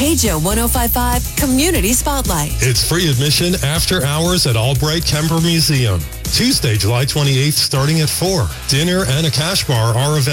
KJO 105.5 Community Spotlight. It's free admission after hours at Albright Kemper Museum. Tuesday, July 28th, starting at 4. Dinner and a cash bar are available.